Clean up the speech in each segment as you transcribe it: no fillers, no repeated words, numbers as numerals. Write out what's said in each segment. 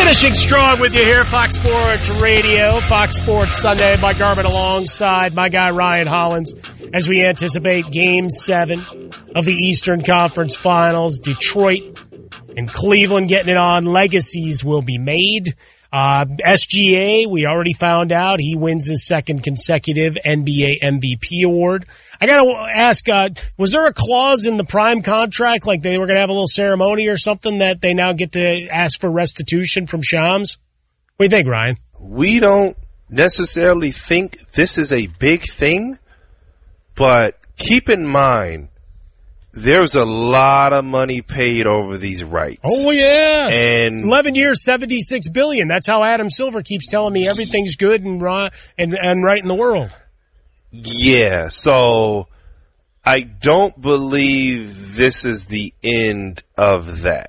Finishing strong with you here, Fox Sports Radio, Fox Sports Sunday. Mike Garvin alongside my guy Ryan Hollins as we anticipate Game 7 of the Eastern Conference Finals. Detroit and Cleveland getting it on. Legacies will be made. SGA, we already found out he wins his second consecutive NBA MVP award. I gotta ask, was there a clause in the Prime contract, like they were gonna have a little ceremony or something that they now get to ask for restitution from Shams? What do you think, Ryan? We don't necessarily think this is a big thing, but keep in mind, there's a lot of money paid over these rights. Oh, yeah. And 11 years, $76 billion. That's how Adam Silver keeps telling me everything's good and right in the world. Yeah, so I don't believe this is the end of that.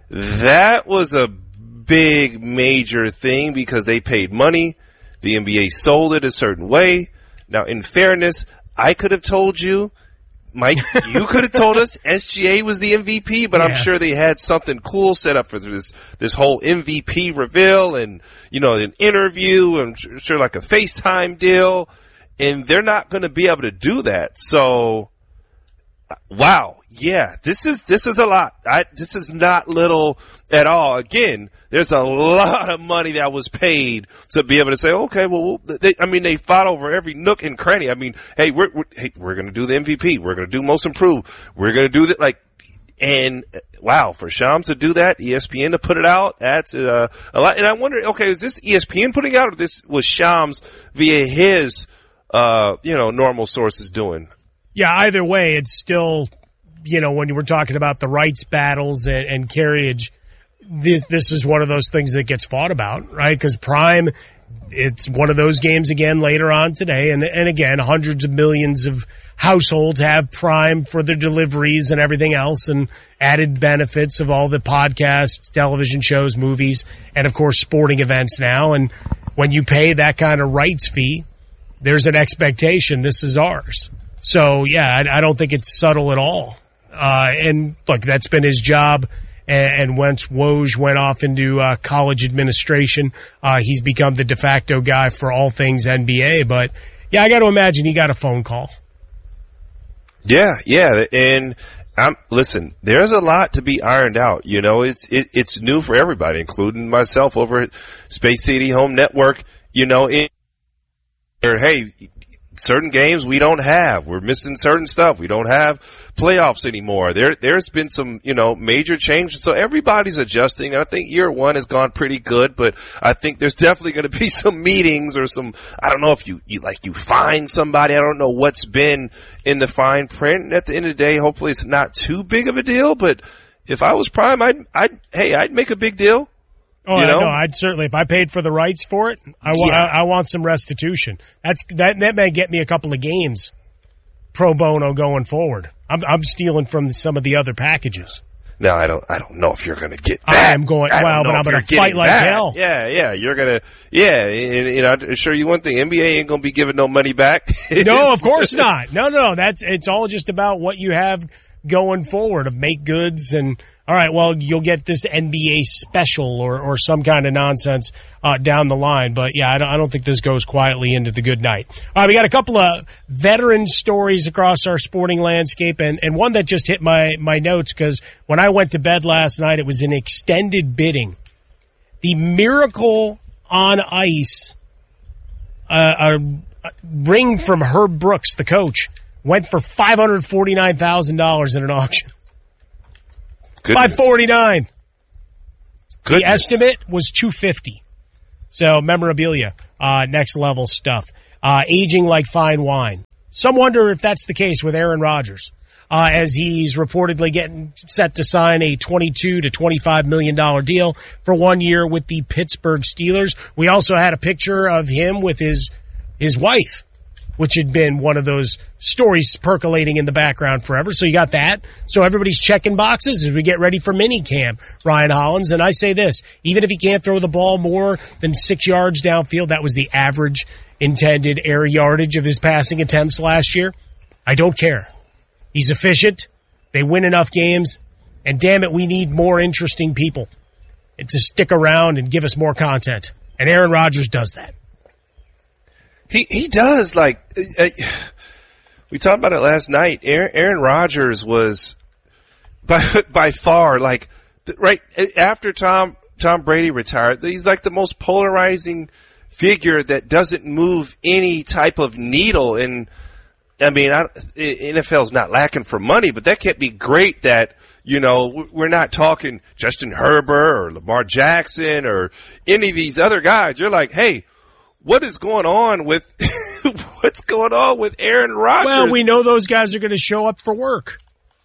That was a big, major thing because they paid money. The NBA sold it a certain way. Now, in fairness, I could have told you, Mike, you could have told us SGA was the MVP, but yeah. I'm sure they had something cool set up for this whole MVP reveal and, an interview and sure like a FaceTime deal. And they're not going to be able to do that. So, wow. Yeah, this is a lot. This is not little at all. Again, there's a lot of money that was paid to be able to say, okay, well, they fought over every nook and cranny. I mean, hey, we're going to do the MVP. We're going to do most improved. We're going to do that. And wow, for Shams to do that, ESPN to put it out, that's a lot. And I wonder, okay, is this ESPN putting it out or this was Shams via his normal sources doing? Yeah, either way, it's still, when you were talking about the rights battles and carriage, this is one of those things that gets fought about, right? Because Prime, it's one of those games again later on today. And again, hundreds of millions of households have Prime for their deliveries and everything else and added benefits of all the podcasts, television shows, movies, and of course sporting events now. And when you pay that kind of rights fee, there's an expectation this is ours. So, yeah, I don't think it's subtle at all. And, look, that's been his job. And once Woj went off into college administration, he's become the de facto guy for all things NBA. But, yeah, I got to imagine he got a phone call. Yeah. And, listen, there's a lot to be ironed out. It's new for everybody, including myself over at Space City Home Network. Hey, certain games we don't have. We're missing certain stuff. We don't have playoffs anymore. There's been some, major changes. So everybody's adjusting. I think year one has gone pretty good, but I think there's definitely going to be some meetings or some, I don't know if you find somebody. I don't know what's been in the fine print. And at the end of the day, hopefully it's not too big of a deal, but if I was Prime, I'd make a big deal. Oh, I know. I'd certainly, if I paid for the rights for it, I want some restitution. That may get me a couple of games pro bono going forward. I'm stealing from some of the other packages. No, I don't know if you're going to get that. I'm going, but I'm going to fight like hell. Yeah, you're going to, and I assure you one thing, NBA ain't going to be giving no money back. No, of course not. No, it's all just about what you have going forward of make goods and, all right, well, you'll get this NBA special or some kind of nonsense down the line. But, yeah, I don't think this goes quietly into the good night. All right, we got a couple of veteran stories across our sporting landscape, and one that just hit my notes because when I went to bed last night, it was an extended bidding. The Miracle on Ice a ring from Herb Brooks, the coach, went for $549,000 in an auction. Goodness. $549. Goodness. The estimate was $250. So memorabilia, next level stuff. Aging like fine wine. Some wonder if that's the case with Aaron Rodgers, as he's reportedly getting set to sign a $22 to $25 million deal for 1 year with the Pittsburgh Steelers. We also had a picture of him with his wife, which had been one of those stories percolating in the background forever. So you got that. So everybody's checking boxes as we get ready for minicamp, Ryan Hollins. And I say this, even if he can't throw the ball more than 6 yards downfield, that was the average intended air yardage of his passing attempts last year. I don't care. He's efficient. They win enough games. And damn it, we need more interesting people. to stick around and give us more content. And Aaron Rodgers does that. He does. Like, we talked about it last night. Aaron Rodgers was by far, like, right after Tom Brady retired, he's like the most polarizing figure that doesn't move any type of needle. And I mean, NFL's not lacking for money, but that can't be great that, you know, we're not talking Justin Herbert or Lamar Jackson or any of these other guys. You're like, hey, what is going on with what's going on with Aaron Rodgers? Well, we know those guys are going to show up for work.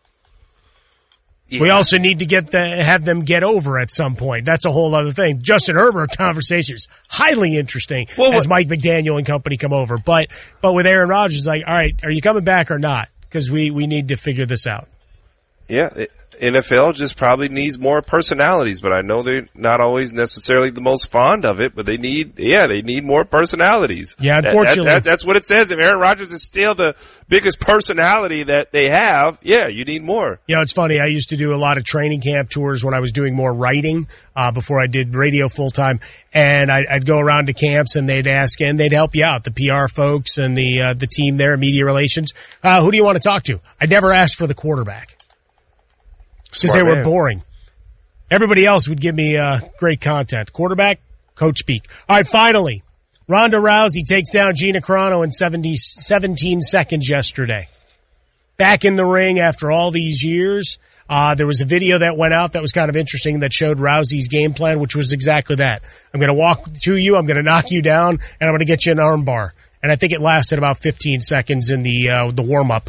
Yeah. We also need to have them get over at some point. That's a whole other thing. Justin Herbert conversation is highly interesting as Mike McDaniel and company come over. But with Aaron Rodgers, it's like, all right, are you coming back or not? Because we need to figure this out. Yeah, NFL just probably needs more personalities, but I know they're not always necessarily the most fond of it, but they need more personalities. Yeah, unfortunately. That's what it says. If Aaron Rodgers is still the biggest personality that they have, yeah, you need more. You know, it's funny. I used to do a lot of training camp tours when I was doing more writing before I did radio full-time, and I'd go around to camps, and they'd ask, and they'd help you out, the PR folks and the team there, media relations. Who do you want to talk to? I never asked for the quarterback. Because they were boring. Everybody else would give me great content. Quarterback, coach speak. All right, finally, Ronda Rousey takes down Gina Carano in 17 seconds yesterday. Back in the ring after all these years. There was a video that went out that was kind of interesting that showed Rousey's game plan, which was exactly that. I'm going to walk to you, I'm going to knock you down, and I'm going to get you an arm bar. And I think it lasted about 15 seconds in the warm-up.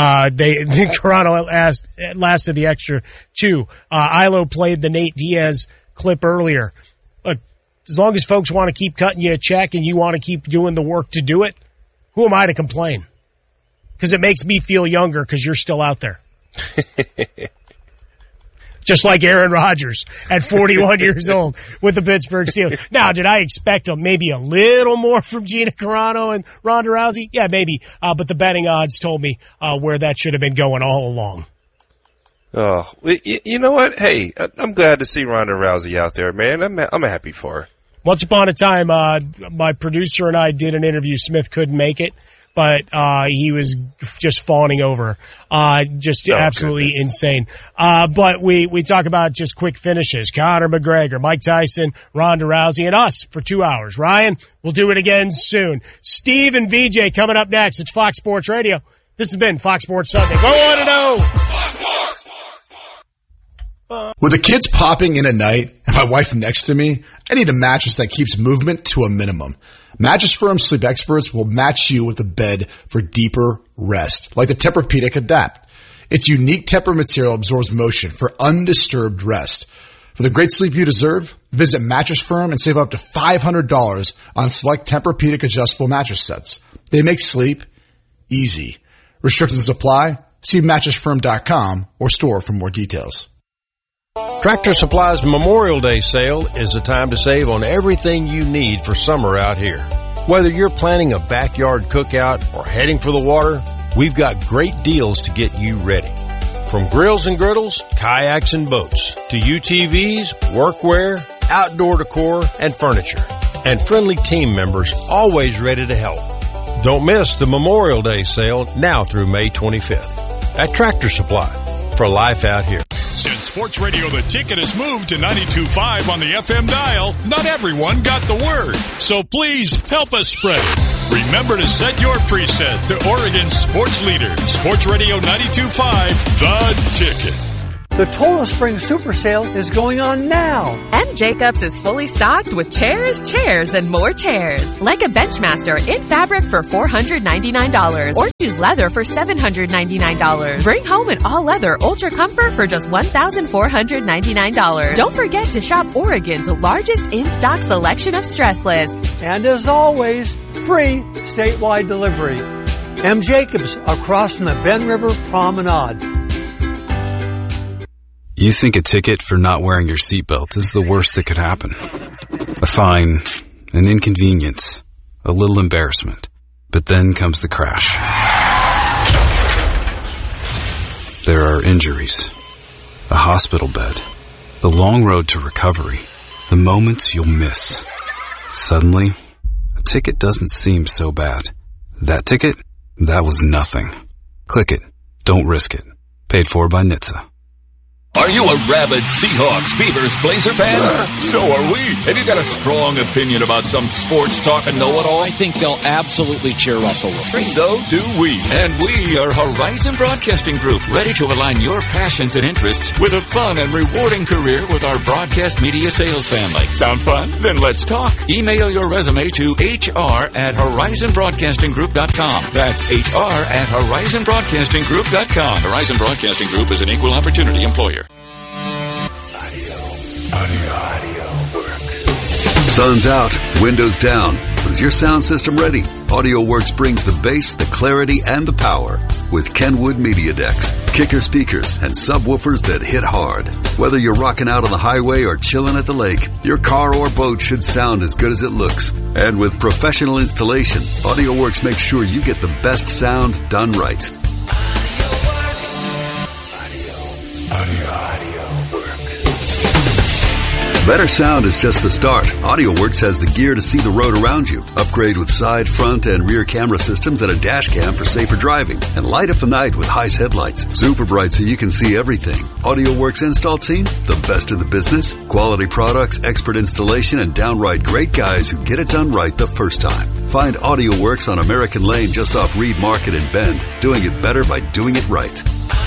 Carano lasted the extra 2. Ilo played the Nate Diaz clip earlier. Look, as long as folks want to keep cutting you a check and you want to keep doing the work to do it, who am I to complain? Because it makes me feel younger because you're still out there. Just like Aaron Rodgers at 41 years old with the Pittsburgh Steelers. Now, did I expect maybe a little more from Gina Carano and Ronda Rousey? Yeah, maybe. But the betting odds told me where that should have been going all along. Oh, you know what? Hey, I'm glad to see Ronda Rousey out there, man. I'm happy for her. Once upon a time, my producer and I did an interview. Smith couldn't make it, but he was just fawning over absolutely insane. But we talk about just quick finishes. Conor McGregor, Mike Tyson, Ronda Rousey, and us for 2 hours. Ryan, we'll do it again soon. Steve and VJ coming up next. It's Fox Sports Radio. This has been Fox Sports Sunday. Go 1-0. With the kids popping in at night and my wife next to me, I need a mattress that keeps movement to a minimum. Mattress Firm sleep experts will match you with a bed for deeper rest, like the Tempur-Pedic Adapt. Its unique Tempur material absorbs motion for undisturbed rest. For the great sleep you deserve, visit Mattress Firm and save up to $500 on select Tempur-Pedic adjustable mattress sets. They make sleep easy. Restrictions apply. See mattressfirm.com or store for more details. Tractor Supply's Memorial Day sale is the time to save on everything you need for summer out here. Whether you're planning a backyard cookout or heading for the water, we've got great deals to get you ready. From grills and griddles, kayaks and boats, to UTVs, workwear, outdoor decor, and furniture. And friendly team members always ready to help. Don't miss the Memorial Day sale now through May 25th at Tractor Supply for life out here. Since Sports Radio The Ticket has moved to 92.5 on the FM dial, not everyone got the word. So please help us spread it. Remember to set your preset to Oregon's sports leader, Sports Radio 92.5, The Ticket. The Total Spring Super Sale is going on now. M. Jacobs is fully stocked with chairs, and more chairs. Like a Benchmaster in fabric for $499 or choose leather for $799. Bring home an all-leather Ultra Comfort for just $1,499. Don't forget to shop Oregon's largest in-stock selection of stressless. And as always, free statewide delivery. M. Jacobs across from the Ben River Promenade. You think a ticket for not wearing your seatbelt is the worst that could happen. A fine, an inconvenience, a little embarrassment. But then comes the crash. There are injuries, a hospital bed, the long road to recovery, The moments you'll miss. Suddenly, a ticket doesn't seem so bad. That ticket? That was nothing. Click it. Don't risk it. Paid for by NHTSA. Are you a rabid Seahawks, Beavers, Blazer fan? So are we. Have you got a strong opinion about some sports talk and know-it-all? I think they'll absolutely cheer Russell Wilson. So do we. And we are Horizon Broadcasting Group, ready to align your passions and interests with a fun and rewarding career with our broadcast media sales family. Sound fun? Then let's talk. Email your resume to hr@horizonbroadcastinggroup.com. That's hr@horizonbroadcastinggroup.com. Horizon Broadcasting Group is an equal opportunity employer. Audio work. Sun's out, windows down. Is your sound system ready? AudioWorks brings the bass, the clarity, and the power with Kenwood Media Decks, kicker speakers, and subwoofers that hit hard. Whether you're rocking out on the highway or chilling at the lake, your car or boat should sound as good as it looks. And with professional installation, AudioWorks makes sure you get the best sound done right. Better sound is just the start. AudioWorks has the gear to see the road around you. Upgrade with side, front, and rear camera systems and a dash cam for safer driving. And light up the night with Heist headlights. Super bright so you can see everything. AudioWorks install team, the best in the business. Quality products, expert installation, and downright great guys who get it done right the first time. Find AudioWorks on American Lane just off Reed Market in Bend. Doing it better by doing it right.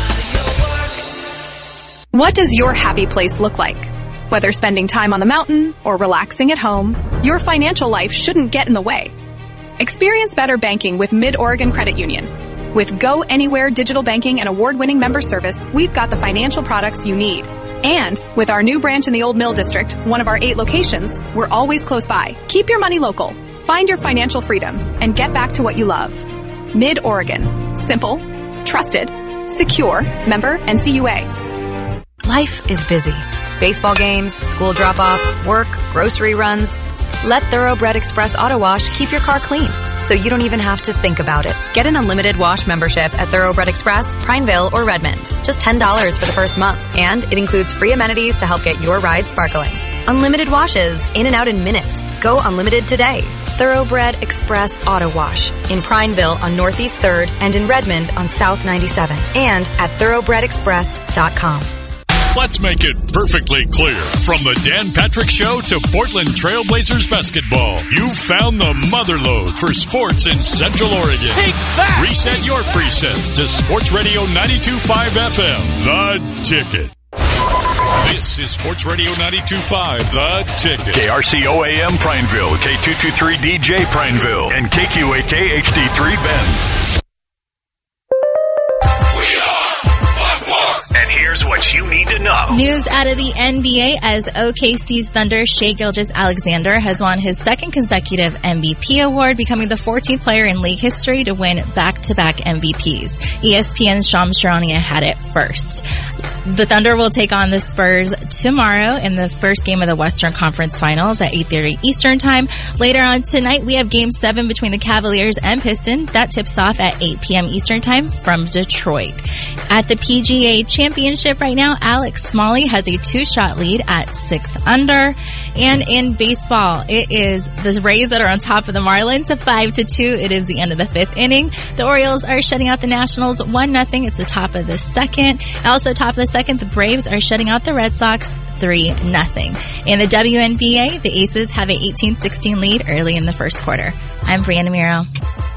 What does your happy place look like? Whether spending time on the mountain or relaxing at home, your financial life shouldn't get in the way. Experience better banking with Mid-Oregon Credit Union. With Go Anywhere digital banking and award-winning member service, we've got the financial products you need. And with our new branch in the Old Mill District, one of our 8 locations, we're always close by. Keep your money local. Find your financial freedom and get back to what you love. Mid-Oregon. Simple, trusted, secure, member NCUA. Life is busy. Baseball games, school drop-offs, work, grocery runs. Let Thoroughbred Express Auto Wash keep your car clean, so you don't even have to think about it. Get an unlimited wash membership at Thoroughbred Express, Prineville, or Redmond. Just $10 for the first month, and it includes free amenities to help get your ride sparkling. Unlimited washes, in and out in minutes. Go unlimited today. Thoroughbred Express Auto Wash in Prineville on Northeast 3rd and in Redmond on South 97 and at thoroughbredexpress.com. Let's make it perfectly clear. From the Dan Patrick Show to Portland Trailblazers basketball, you found the motherlode for sports in Central Oregon. Take that! Reset your preset to Sports Radio 92.5 FM, The Ticket. This is Sports Radio 92.5, The Ticket. KRCO-AM Prineville, K223DJ Prineville, and KQAK HD3 Bend. And here's what you need to know. News out of the NBA as OKC's Thunder Shai Gilgeous-Alexander has won his second consecutive MVP award, becoming the 14th player in league history to win back-to-back MVPs. ESPN's Shams Charania had it first. The Thunder will take on the Spurs tomorrow in the first game of the Western Conference Finals at 8:30 Eastern Time. Later on tonight, we have Game 7 between the Cavaliers and Pistons. That tips off at 8 p.m. Eastern Time from Detroit. At the PGA Championship right now, Alex Smalley has a 2-shot lead at 6 under. And in baseball, it is the Rays that are on top of the Marlins at 5-2. It is the end of the 5th inning. The Orioles are shutting out the Nationals 1-0. It's the top of the second. Also top of the second, the Braves are shutting out the Red Sox 3-0. In the WNBA, the Aces have a 18-16 lead early in the first quarter. I'm Brianna Miro.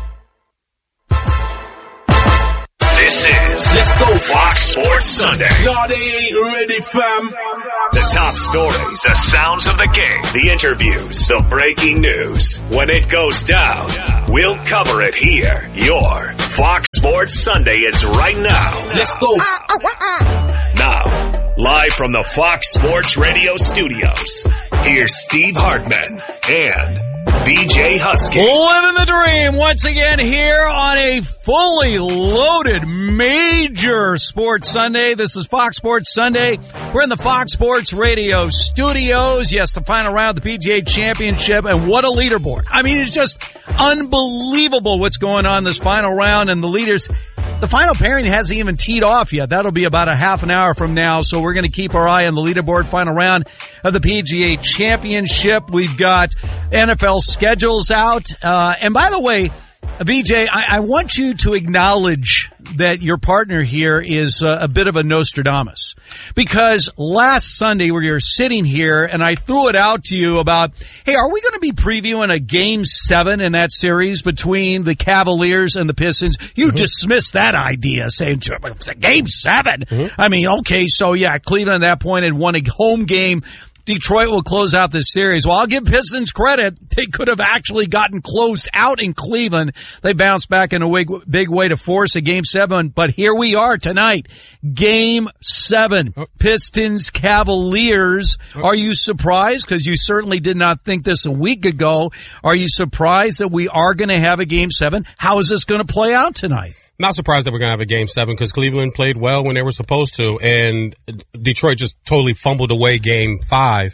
This is Let's Go Fox Sports Sunday. No, they ain't ready, fam. The top stories, the sounds of the game, the interviews, the breaking news. When it goes down, we'll cover it here. Your Fox Sports Sunday is right now. Let's go. Now, live from the Fox Sports Radio studios, here's Steve Hartman and BJ Husky. Living the dream once again here on a fully loaded major sports Sunday. This is Fox Sports Sunday. We're in the Fox Sports Radio studios. Yes, the final round of the PGA Championship, and what a leaderboard. I mean, it's just unbelievable what's going on this final round, and the leaders The final pairing hasn't even teed off yet. That'll be about a half an hour from now. So we're going to keep our eye on the leaderboard. Final round of the PGA Championship. We've got NFL schedules out. And by the way, VJ, I want you to acknowledge that your partner here is a bit of a Nostradamus. Because last Sunday we were sitting here and I threw it out to you about, hey, are we going to be previewing a Game 7 in that series between the Cavaliers and the Pistons? You dismissed that idea, saying, Game 7? I mean, okay, so yeah, Cleveland at that point had won a home game. Detroit will close out this series. Well, I'll give Pistons credit. They could have actually gotten closed out in Cleveland. They bounced back in a big way to force a Game 7. But here we are tonight. Game 7. Pistons, Cavaliers. Are you surprised? Because you certainly did not think this a week ago. Are you surprised that we are going to have a Game 7? How is this going to play out tonight? Not surprised that we're going to have a Game 7 because Cleveland played well when they were supposed to, and Detroit just totally fumbled away Game 5,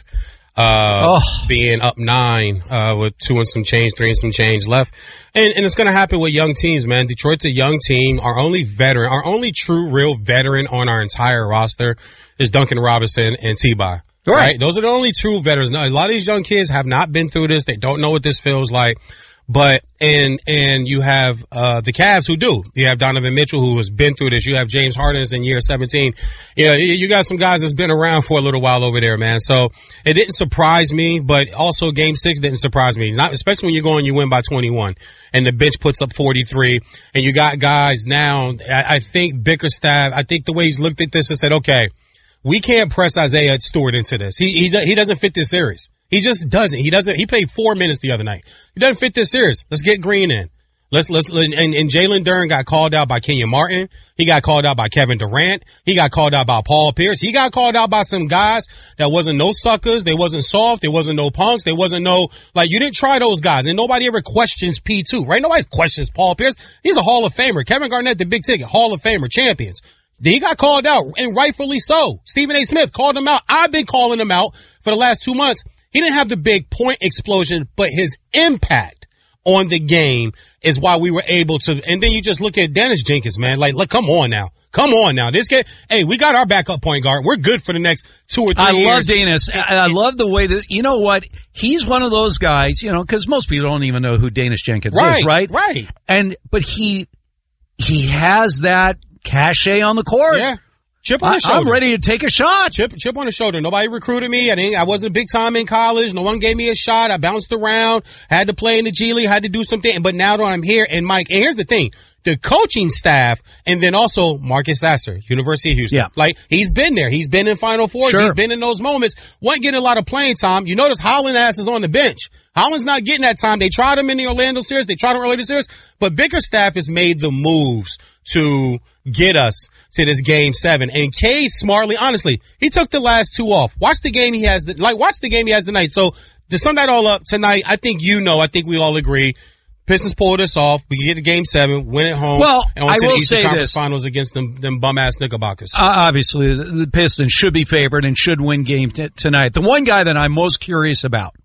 being up 9 with 2 and some change, 3 and some change left. And it's going to happen with young teams, man. Detroit's a young team. Our only true real veteran on our entire roster is Duncan Robinson and T-Boy. Right? Those are the only true veterans. Now, a lot of these young kids have not been through this. They don't know what this feels like. But, and you have, the Cavs who do. You have Donovan Mitchell who has been through this. You have James Harden in year 17. You know, you got some guys that's been around for a little while over there, man. So it didn't surprise me, but also Game 6 didn't surprise me. Not, especially when you go and you win by 21 and the bench puts up 43 and you got guys now. I think Bickerstaff, I think the way he's looked at this and said, okay, we can't press Isaiah Stewart into this. He doesn't fit this series. He just doesn't. He played 4 minutes the other night. He doesn't fit this series. Let's get Green in. And Jalen Duren got called out by Kenyon Martin. He got called out by Kevin Durant. He got called out by Paul Pierce. He got called out by some guys that wasn't no suckers. They wasn't soft. They wasn't no punks. They wasn't no, like, you didn't try those guys. And nobody ever questions P2, right? Nobody questions Paul Pierce. He's a Hall of Famer. Kevin Garnett, the big ticket, Hall of Famer, champions. He got called out, and rightfully so. Stephen A. Smith called him out. I've been calling him out for the last 2 months. He didn't have the big point explosion, but his impact on the game is why we were able to. And then you just look at Dennis Jenkins, man. Like, look, come on now. Come on now. This kid, hey, we got our backup point guard. We're good for the next 2 or 3 years. I love Dennis. I love the way that, you know what? He's one of those guys, you know, because most people don't even know who Dennis Jenkins is, right? Right. But he has that cachet on the court. Yeah. Chip on the shoulder. I'm ready to take a shot. Chip on the shoulder. Nobody recruited me. I wasn't big time in college. No one gave me a shot. I bounced around. Had to play in the G League. Had to do something. But now that I'm here, and Mike, and here's the thing. The coaching staff, and then also Marcus Sasser, University of Houston. Yeah. Like, he's been there. He's been in Final Fours. Sure. He's been in those moments. Wasn't getting a lot of playing time. You notice Holland ass is on the bench. Holland's not getting that time. They tried him in the Orlando series. They tried him earlier this series. But Bickerstaff has made the moves to get us to this Game 7. And K smartly, honestly, he took the last 2 off. Watch the game he has tonight. So to sum that all up tonight, I think we all agree. Pistons pull this off. We can get to Game 7, win at home. Well, and on to the Eastern Conference Finals against them bum-ass Knickerbockers. Obviously, the Pistons should be favored and should win game tonight. The one guy that I'm most curious about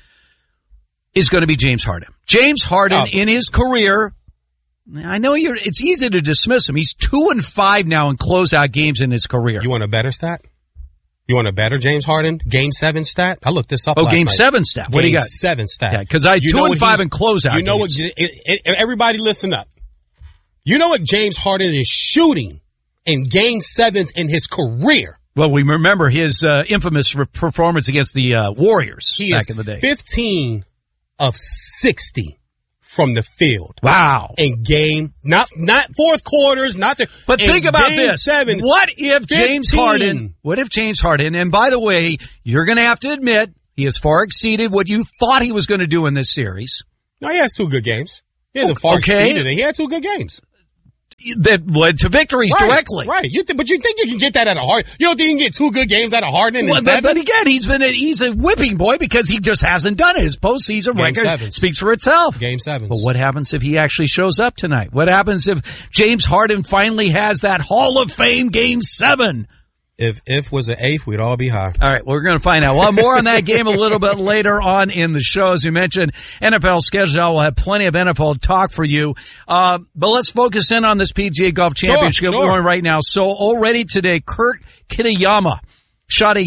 is going to be James Harden. James Harden in his career, I know it's easy to dismiss him. He's 2-5 now in closeout games in his career. You want a better stat? You want a better James Harden Game 7 stat? I looked this up last Game night. 7 stat. What do you got? Game 7 stat. Yeah, because I 2-5 in closeout. You know games. what? Everybody listen up. You know what James Harden is shooting in Game 7s in his career? Well, we remember his infamous performance against the Warriors back in the day. 15 of 60 from the field. Wow. In game, not fourth quarters, not the. But think about Game this. 7, what if James Harden, and by the way, you're going to have to admit, he has far exceeded what you thought he was going to do in this series. No, he has 2 good games. He hasn't far exceeded it. He had 2 good games. That led to victories directly. Right. But you think you can get that out of Harden? You don't think you can get 2 good games out of Harden? But again, he's a whipping boy because he just hasn't done it. His postseason record speaks for itself. Game 7. But what happens if he actually shows up tonight? What happens if James Harden finally has that Hall of Fame Game 7? If was an eighth, we'd all be high. All right, we're going to find out. Well, more on that game a little bit later on in the show. As you mentioned, NFL schedule. We'll have plenty of NFL talk for you. But let's focus in on this PGA Golf Championship going right now. So already today, Kurt Kitayama shot a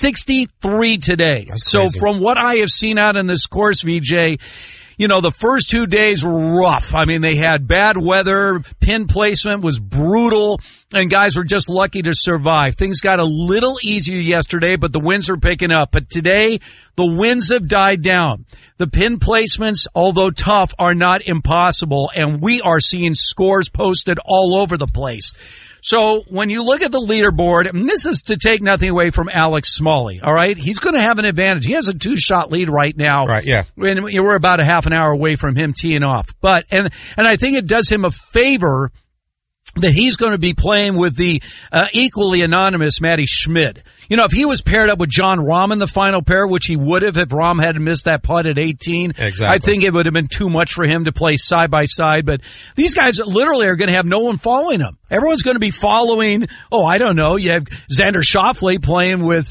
63 today. So from what I have seen out in this course, VJ, you know, the first 2 days were rough. I mean, they had bad weather, pin placement was brutal, and guys were just lucky to survive. Things got a little easier yesterday, but the winds are picking up. But today, the winds have died down. The pin placements, although tough, are not impossible, and we are seeing scores posted all over the place. So when you look at the leaderboard, and this is to take nothing away from Alex Smalley, all right? He's going to have an advantage. He has a 2-shot lead right now. Right, yeah. And we're about a half an hour away from him teeing off. But, and I think it does him a favor that he's going to be playing with the equally anonymous Matty Schmid. You know, if he was paired up with John Rahm in the final pair, which he would have if Rahm hadn't missed that putt at 18, exactly. I think it would have been too much for him to play side by side. But these guys literally are going to have no one following them. Everyone's going to be following, I don't know, you have Xander Schauffele playing with,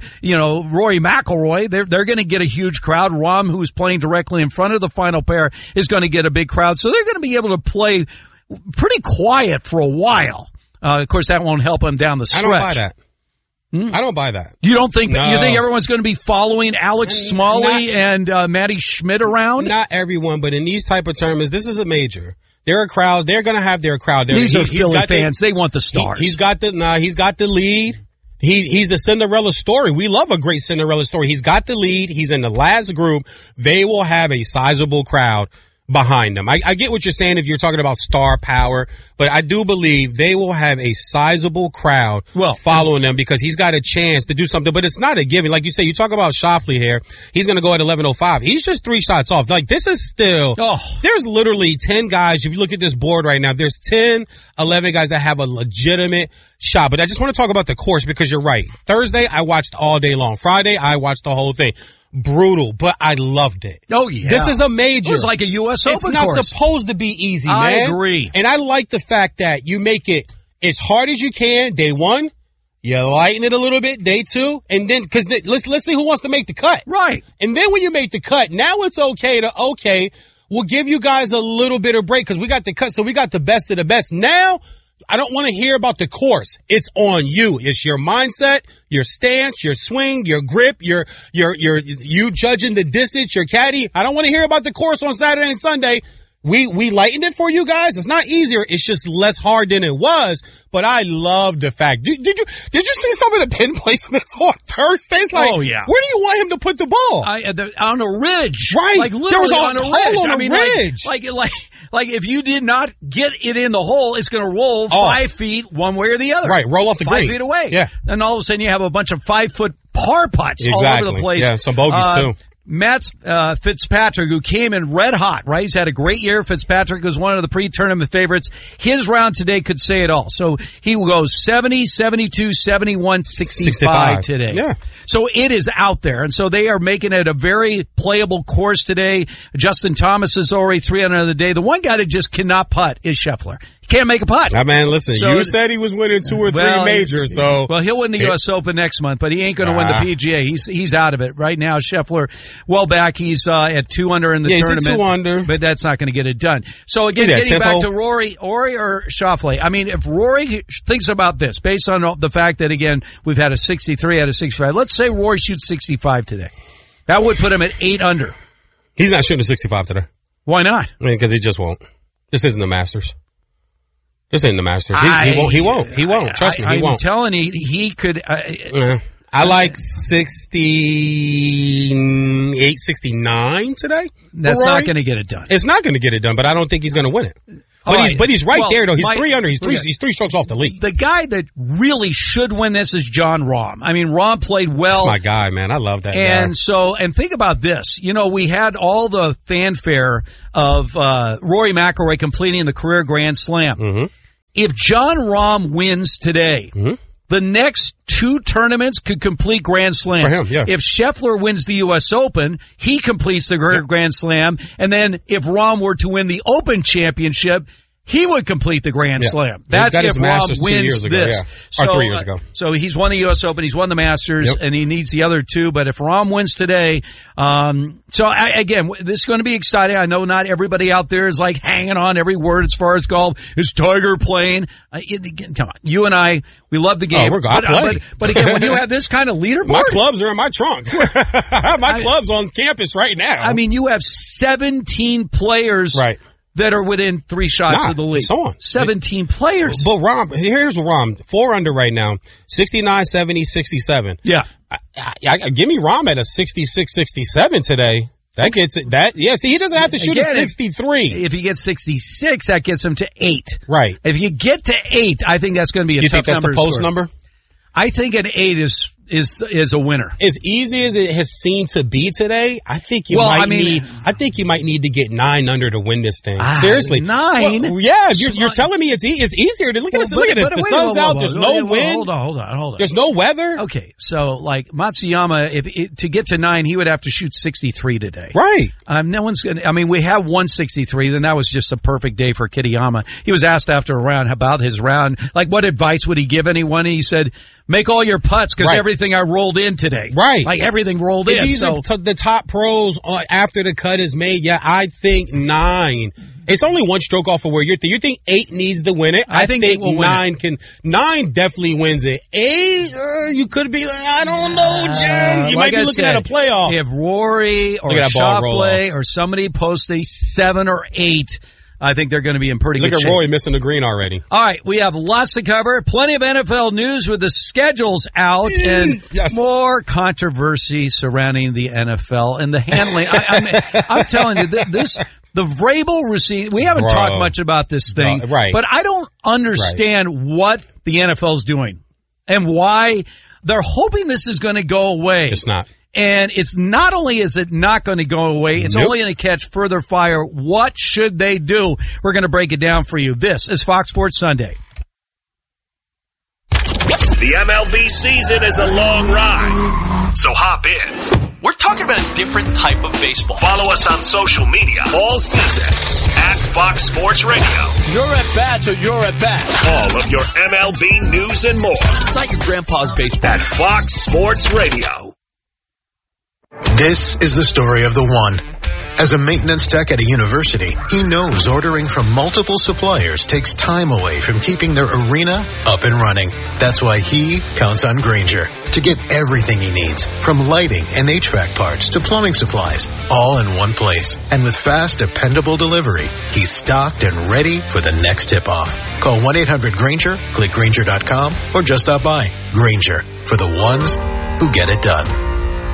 Rory McIlroy. They're going to get a huge crowd. Rahm, who's playing directly in front of the final pair, is going to get a big crowd. So they're going to be able to play pretty quiet for a while. Of course, that won't help him down the stretch. I don't buy that. I don't buy that. You don't think that? You think everyone's going to be following Alex Smalley and Matty Schmid around? Not everyone, but in these type of tournaments, this is a major. They're a crowd. They're going to have their crowd. These are Philly fans. They want the stars. He's got the lead. He's the Cinderella story. We love a great Cinderella story. He's got the lead. He's in the last group. They will have a sizable crowd behind them. I get what you're saying if you're talking about star power, but I do believe they will have a sizable crowd following them because he's got a chance to do something, but it's not a given. Like you say, you talk about Schauffele here. He's going to go at 11:05. He's just 3 shots off. Like, this is still, there's literally 10 guys. If you look at this board right now, there's 10, 11 guys that have a legitimate shot. But I just want to talk about the course because you're right. Thursday, I watched all day long. Friday, I watched the whole thing. Brutal, but I loved it. Oh, yeah. This is a major. It was like a U.S. Open It's not course. supposed to be easy, man. I agree. And I like the fact that you make it as hard as you can day one, you lighten it a little bit day two, and then, cause let's see who wants to make the cut. Right. And then when you make the cut, now it's okay, we'll give you guys a little bit of break, cause we got the cut, so we got the best of the best. Now, I don't want to hear about the course. It's on you. It's your mindset, your stance, your swing, your grip, you judging the distance, your caddy. I don't want to hear about the course on Saturday and Sunday. We lightened it for you guys. It's not easier. It's just less hard than it was. But I love the fact. Did you see some of the pin placements on Thursdays? Like, where do you want him to put the ball? On a ridge. Right. Like literally there was on a ridge. ridge. Like if you did not get it in the hole, it's going to roll 5 feet one way or the other. Right. Roll off the green. 5 feet away. Yeah. And all of a sudden you have a bunch of 5-foot par putts all over the place. Yeah. Some bogeys too. Matt Fitzpatrick, who came in red hot, right? He's had a great year. Fitzpatrick was one of the pre-tournament favorites. His round today could say it all. So he will go 70, 72, 71, 65 today. Yeah. So it is out there. And so they are making it a very playable course today. Justin Thomas is already 3 under the day. The one guy that just cannot putt is Scheffler. He can't make a putt. Now, man, listen, you said he was winning 2 or 3 majors, so. Well, he'll win the U.S. Open next month, but he ain't going to win the PGA. He's out of it. Right now, Scheffler, well back. He's at 2 under in the tournament. He's at 2 under. But that's not going to get it done. So again, getting back to Rory or Schauffele. I mean, if Rory thinks about this, based on the fact that, again, we've had a 63 out of 65. Let's say Rory shoots 65 today. That would put him at 8 under. He's not shooting 65 today. Why not? I mean, because he just won't. This isn't the Masters. This ain't the Masters. He won't. Trust me, he won't. I'm telling you, he could. I like 68, 69 today. That's not going to get it done. It's not going to get it done, but I don't think he's going to win it. But he's right there though. He's 3 under. He's 3 strokes off the lead. The guy that really should win this is Jon Rahm. I mean, Rahm played well. That's my guy, man. I love that guy. And think about this. You know, we had all the fanfare of Rory McIlroy completing the career Grand Slam. Mm-hmm. If Jon Rahm wins today, the next 2 tournaments could complete Grand Slams. For him, yeah. If Scheffler wins the U.S. Open, he completes the Grand Slam. And then if Rahm were to win the Open Championship, he would complete the Grand Slam. He's That's got his if Rahm Masters 2 wins years ago, this. or 3 years ago. So he's won the U.S. Open, he's won the Masters, and he needs the other two. But if Rahm wins today, again, this is going to be exciting. I know not everybody out there is like hanging on every word as far as golf. Is Tiger playing? Come on, you and I, we love the game. But again, when you have this kind of leaderboard, my clubs are in my trunk. I have my clubs on campus right now. I mean, you have 17 players that are within 3 shots of the lead. So on. 17 players. But Rahm, here's Rahm, 4 under right now, 69, 70, 67. Yeah. Give me Rahm at a 66, 67 today. That gets it. See, he doesn't have to shoot a 63. If he gets 66, that gets him to 8. Right. If you get to 8, I think that's going to be a tough number. You think that's the post number? I think an 8 is a winner. As easy as it has seemed to be today, I think you might need to get 9 under to win this thing. Seriously. 9? Well, you're telling me it's easier to look at this. Look at this. The sun's out. There's no wind. Hold on. There's no weather. Okay. So like Matsuyama, to get to 9, he would have to shoot 63 today. Right. No one's going to, we have 163. Then that was just a perfect day for Kitayama. He was asked after a round about his round. Like, what advice would he give anyone? He said, make all your putts because everything I rolled in today. Right. Like everything rolled in. These are the top pros after the cut is made. Yeah, I think 9. It's only one stroke off of where you're. You think 8 needs to win it? I think 9 can. 9 definitely wins it. 8, you could be like, I don't know, Jim. You might be looking at a playoff. If Rory or Schauffele or somebody posts a 7 or 8, I think they're going to be in pretty good shape. Look at Roy missing the green already. All right, we have lots to cover. Plenty of NFL news with the schedules out and more controversy surrounding the NFL and the handling. I'm telling you, the Vrabel receipt, we haven't talked much about this thing, but I don't understand what the NFL is doing and why they're hoping this is going to go away. It's not. And it's not only is it not going to go away, it's only going to catch further fire. What should they do? We're going to break it down for you. This is Fox Sports Sunday. The MLB season is a long ride, so hop in. We're talking about a different type of baseball. Follow us on social media all season at Fox Sports Radio. Your at-bats are your at-bats. All of your MLB news and more. It's like your grandpa's baseball. At Fox Sports Radio. This is the story of the one. As a maintenance tech at a university, he knows ordering from multiple suppliers takes time away from keeping their arena up and running. That's why he counts on Grainger to get everything he needs, from lighting and HVAC parts to plumbing supplies, all in one place. And with fast, dependable delivery, he's stocked and ready for the next tip-off. Call 1-800-GRAINGER, click Grainger.com, or just stop by. Grainger, for the ones who get it done.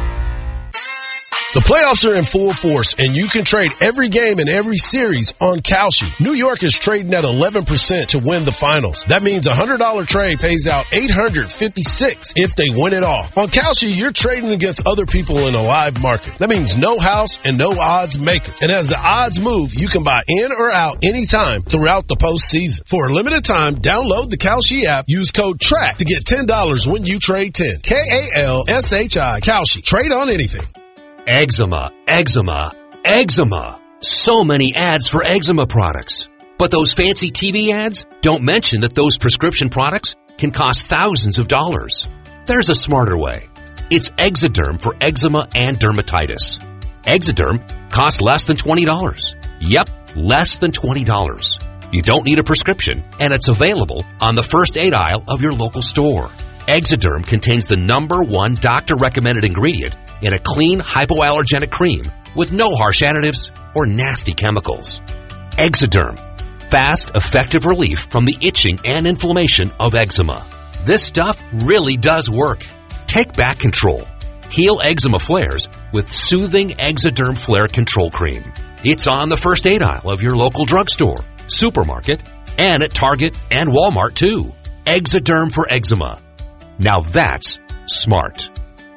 The playoffs are in full force, and you can trade every game and every series on Kalshi. New York is trading at 11% to win the finals. That means a $100 trade pays out $856 if they win it all. On Kalshi, you're trading against other people in a live market. That means no house and no odds makers. And as the odds move, you can buy in or out anytime throughout the postseason. For a limited time, download the Kalshi app. Use code TRACK to get $10 when you trade 10. Kalshi. Kalshi. Trade on anything. Eczema, eczema, eczema. So many ads for eczema products. But those fancy TV ads don't mention that those prescription products can cost thousands of dollars. There's a smarter way. It's Exoderm for eczema and dermatitis. Exoderm costs less than $20. Yep, less than $20. You don't need a prescription, and it's available on the first aid aisle of your local store. Exoderm contains the #1 doctor-recommended ingredient in a clean, hypoallergenic cream with no harsh additives or nasty chemicals. Exoderm. Fast, effective relief from the itching and inflammation of eczema. This stuff really does work. Take back control. Heal eczema flares with soothing Exoderm Flare Control Cream. It's on the first aid aisle of your local drugstore, supermarket, and at Target and Walmart too. Exoderm for eczema. Now that's smart.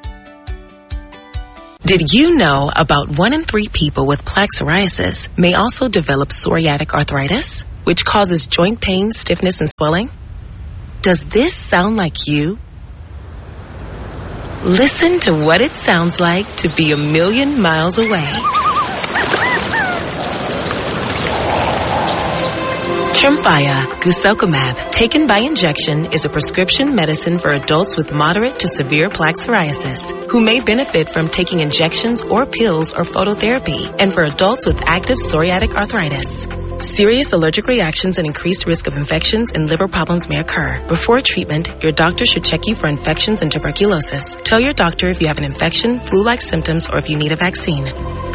Did you know about 1 in 3 people with plaque psoriasis may also develop psoriatic arthritis, which causes joint pain, stiffness, and swelling? Does this sound like you? Listen to what it sounds like to be a million miles away. Tremfya guselkumab, taken by injection, is a prescription medicine for adults with moderate to severe plaque psoriasis who may benefit from taking injections or pills or phototherapy, and for adults with active psoriatic arthritis. Serious allergic reactions and increased risk of infections and liver problems may occur. Before treatment, your doctor should check you for infections and tuberculosis. Tell your doctor if you have an infection, flu-like symptoms, or if you need a vaccine.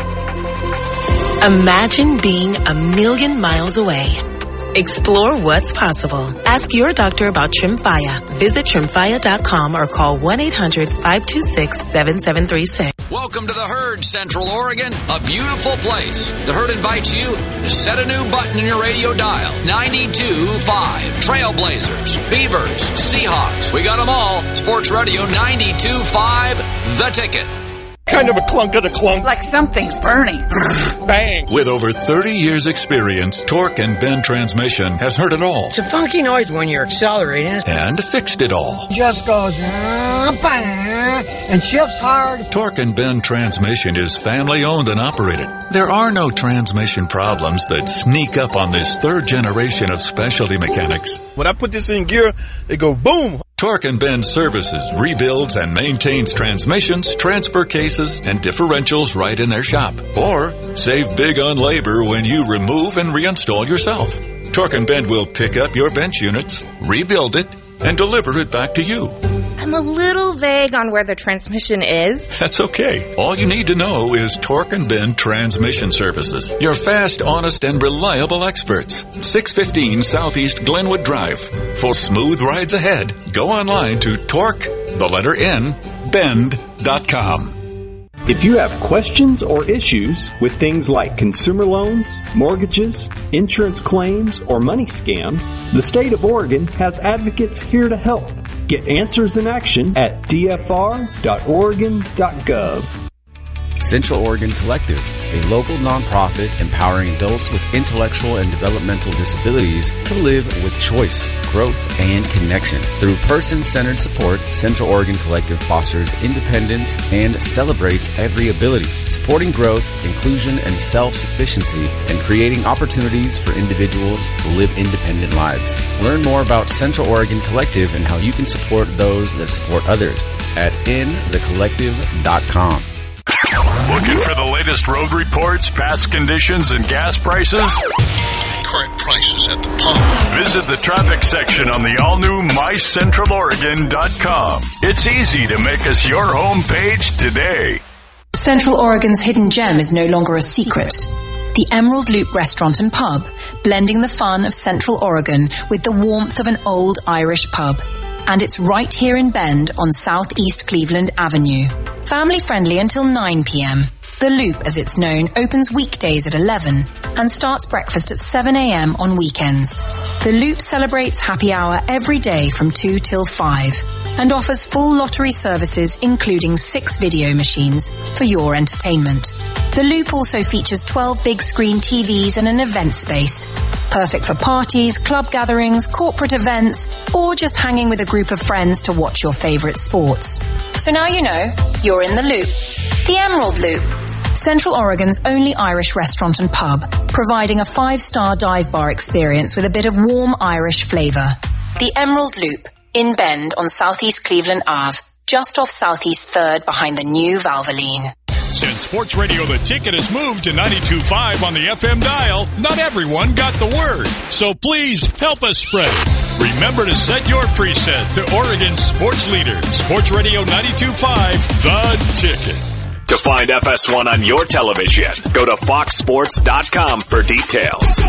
Imagine being a million miles away. Explore what's possible. Ask your doctor about Tremfya. Visit Tremfya.com or call 1-800-526-7736. Welcome to the Herd, Central Oregon, a beautiful place. The Herd invites you to set a new button in your radio dial. 92.5. Trailblazers, Beavers, Seahawks. We got them all. Sports Radio 92.5. The Ticket. Kind of a clunk of the clunk. Like something's burning. Bang. With over 30 years experience, Torque and Bend Transmission has heard it all. It's a funky noise when you're accelerating. And fixed it all. Just goes bang, and shifts hard. Torque and Bend Transmission is family owned and operated. There are no transmission problems that sneak up on this third generation of specialty mechanics. When I put this in gear, it go boom. Torque and Bend services, rebuilds, and maintains transmissions, transfer cases, and differentials right in their shop. Or save big on labor when you remove and reinstall yourself. Torque and Bend will pick up your bench units, rebuild it, and deliver it back to you. I'm a little vague on where the transmission is. That's okay. All you need to know is Torque and Bend Transmission Services. Your fast, honest, and reliable experts. 615 Southeast Glenwood Drive. For smooth rides ahead, go online to bend.com. If you have questions or issues with things like consumer loans, mortgages, insurance claims, or money scams, the state of Oregon has advocates here to help. Get answers in action at dfr.oregon.gov. Central Oregon Collective, a local nonprofit empowering adults with intellectual and developmental disabilities to live with choice, growth, and connection. Through person-centered support, Central Oregon Collective fosters independence and celebrates every ability, supporting growth, inclusion, and self-sufficiency, and creating opportunities for individuals to live independent lives. Learn more about Central Oregon Collective and how you can support those that support others at inthecollective.com. Looking for the latest road reports, past conditions, and gas prices? Current prices at the pump. Visit the traffic section on the all-new mycentraloregon.com. It's easy to make us your home page today. Central Oregon's hidden gem is no longer a secret. The Emerald Loop Restaurant and Pub, blending the fun of Central Oregon with the warmth of an old Irish pub. And it's right here in Bend on Southeast Cleveland Avenue. Family friendly until 9 p.m. The Loop, as it's known, opens weekdays at 11 and starts breakfast at 7 a.m. on weekends. The Loop celebrates happy hour every day from 2 till 5 and offers full lottery services including 6 video machines for your entertainment. The Loop also features 12 big screen TVs and an event space. Perfect for parties, club gatherings, corporate events, or just hanging with a group of friends to watch your favorite sports. So now you know, you're in the Loop. The Emerald Loop. Central Oregon's only Irish restaurant and pub, providing a 5-star dive bar experience with a bit of warm Irish flavour. The Emerald Loop, in Bend on Southeast Cleveland Ave, just off Southeast 3rd behind the new Valvoline. Since Sports Radio The Ticket has moved to 92.5 on the FM dial, not everyone got the word. So please help us spread it. Remember to set your preset to Oregon's sports leader, Sports Radio 92.5, The Ticket. To find FS1 on your television, go to foxsports.com for details.